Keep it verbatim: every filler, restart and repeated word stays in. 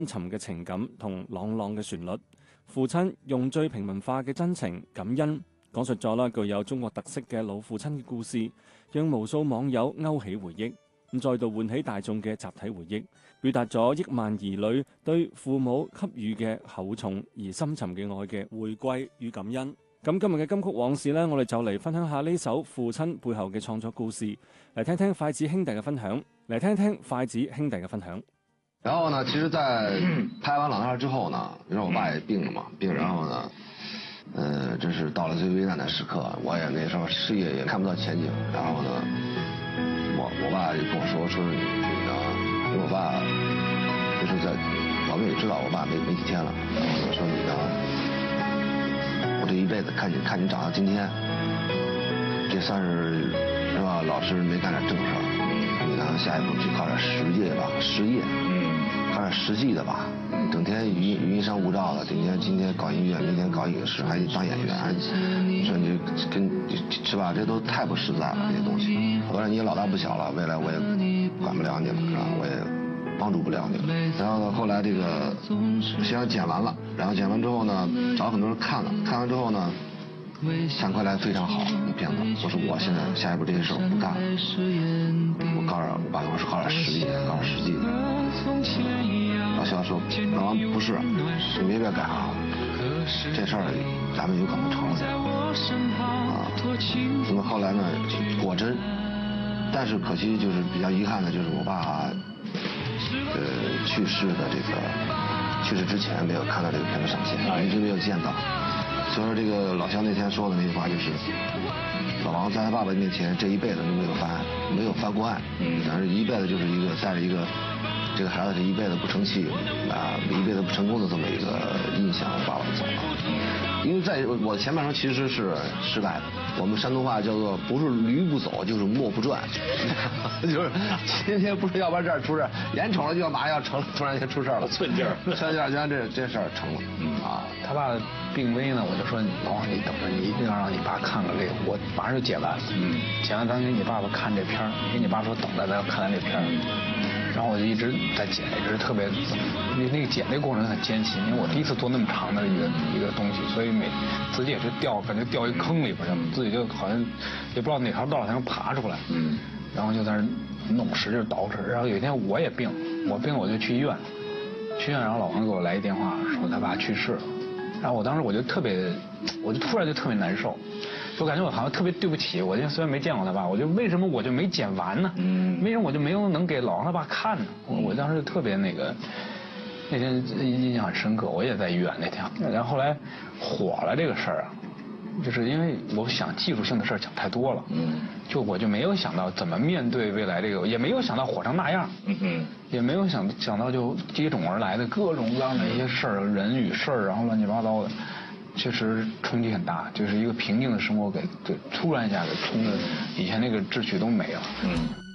沉嘅情感同朗朗嘅旋律。父親用最平民化嘅真情感恩，講述咗啦具有中國特色嘅老父親嘅故事，讓無數網友勾起回憶，咁再度喚起大眾嘅集體回憶，表達咗億萬兒女對父母給予嘅厚重而深沉嘅愛嘅回歸與感恩。咁今日嘅金曲往事呢，我哋就嚟分享下呢首父親背後嘅創作故事，嚟聽聽筷子兄弟嘅分享，嚟聽聽筷子兄弟嘅分享。 然後呢，其實在拍完《老男孩》之後呢，因為我爸也病了嘛，病，然後呢，呃，這是到了最危難的時刻，我也那時候事業也看不到前景，然後呢，我我爸就跟我說說你呢，因為我爸就是在，我們也知道我爸沒沒幾天了，然後呢說你呢，我這一輩子看你看你長到今天，這算是是吧，老師沒幹點正事兒，你呢下一步去考點實業吧，實業。搞點實際的吧，整天雲雲山霧罩的，今天今天搞音樂，明天搞影視，還當演員，你說你跟是吧？這都太不實在了，這些東西。我說你也老大不小了，未來我也管不了你了，是吧？我也幫助不了你了。然後呢，後來這個雖然剪完了，然後剪完之後呢，找很多人看了，看完之後呢，反饋來非常好，那片子。我說我現在下一步這些事我不幹了，我搞點，我爸跟我說搞點實力，搞點實際的。老肖說：“老王不是，你沒別幹啥，這事兒咱們有可能成了啊。”那麼後來呢，果真，但是可惜就是比較遺憾的，就是我爸呃去世的這個去世之前沒有看到這個片子上線，一直沒有見到。所以說這個老肖那天說的那句話就是，老王在他爸爸面前這一輩子都沒有翻案，沒有翻過案，但是一輩子就是一個帶着一個。這個孩子是一輩子不成器啊，一輩子不成功的這麼一個印象，我爸爸走了。因為在我前半生其實是失敗的，我們山東話叫做不是驢不走就是磨不轉，就是今天不是要不然這兒出事，眼瞅着就要馬上要成了，突然間出事了，寸勁兒，寸勁兒，將這這事兒成了。嗯啊， 他爸病危呢，我就說老王你等着，你一定要讓你爸看看這個，我馬上就剪完，嗯，剪完咱給你爸爸看這片兒，給你爸說等着咱要看咱這片兒。然後我就一直在剪，一直特別，因為那個剪那個過程很艱辛，因為我第一次做那麼長的一個一個東西，所以每自己也是掉，感覺掉一坑裡邊，自己就好像也不知道哪條道才能爬出來，嗯，然後就在那弄，使勁捯饬。然後有一天我也病，我病我就去醫院，去醫院，然後老王給我來一電話，說他爸去世了，然後我當時我就特別，我就突然就特別難受。我感覺我好像特別對不起，我就雖然沒見過他爸，我就為什麼我就沒剪完呢？嗯，為什麼我就沒有能給老王他爸看呢？我我當時特別那個，那天印象很深刻，我也在醫院那天。然後後來火了這個事兒啊，就是因為我想技術性的事兒講太多了，嗯，就我就沒有想到怎麼面對未來這個，也沒有想到火成那樣，嗯嗯，也沒有想想到就接踵而來的各種各樣的一些事兒，人與事兒，然後亂七八糟的。確實衝擊很大，就是一個平靜的生活給，對，突然一下給衝的，以前那個秩序都沒了。嗯。